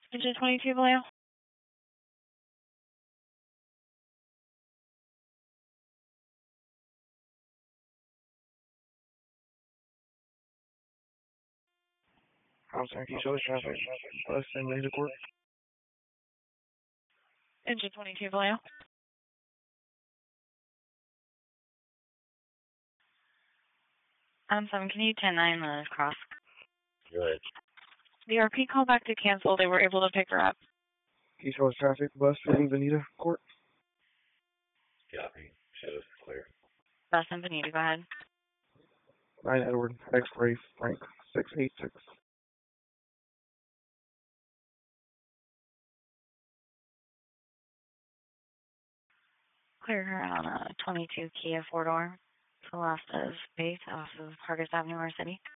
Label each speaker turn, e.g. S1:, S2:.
S1: Engine 22 Vallejo.
S2: House Yankee shows traffic. Bus and laser court.
S1: Engine 22 Vallejo. I'm 7, can you 10-9 the cross?
S3: Go ahead.
S1: The RP called back to cancel. They were able to pick her up.
S2: He shows traffic. Bus and Bonita court.
S3: Copy. Shows clear.
S1: Bus and Bonita, go ahead.
S2: 9 Edward. X-ray Frank 686.
S1: Clear her on a 22 Kia 4-door. To the left of Faith off of Hargis Avenue, our city.